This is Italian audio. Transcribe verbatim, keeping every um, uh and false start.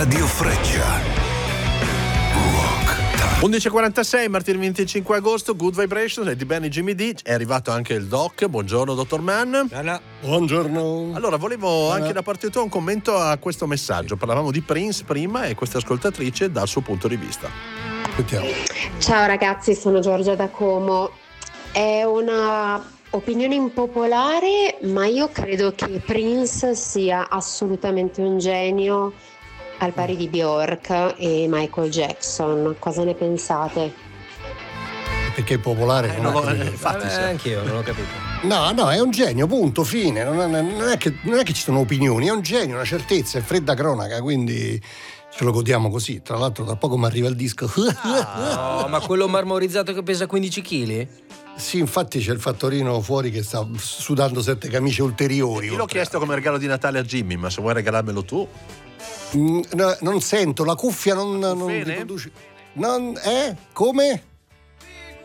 Radio Freccia. undici e quarantasei, martedì venticinque agosto, Good Vibration di Benny Jimmy D. È arrivato anche il Doc. Buongiorno, dottor Mann. Buongiorno. Allora, volevo anche da parte tua un commento a questo messaggio. Parlavamo di Prince prima e questa ascoltatrice dal suo punto di vista. Sentiamo. Ciao ragazzi, sono Giorgia da Como. È una opinione impopolare, ma io credo che Prince sia assolutamente un genio, al pari di Bjork e Michael Jackson. Cosa ne pensate? Perché è popolare? Eh, non no, ho capito. eh, infatti, Eh, sì. anch'io non ho capito. No, no, è un genio, punto, fine. Non è, non è che, non è che ci sono opinioni, è un genio, una certezza, è fredda cronaca, quindi ce lo godiamo così. Tra l'altro tra poco mi arriva il disco. No, ma quello marmorizzato che pesa quindici chili? Sì, infatti c'è il fattorino fuori che sta sudando sette camicie ulteriori. Io l'ho oltre chiesto come regalo di Natale a Jimmy, ma se vuoi regalarmelo tu. Mm, no, non sento, la cuffia non, non Bene? riproduce. Non, eh? Come?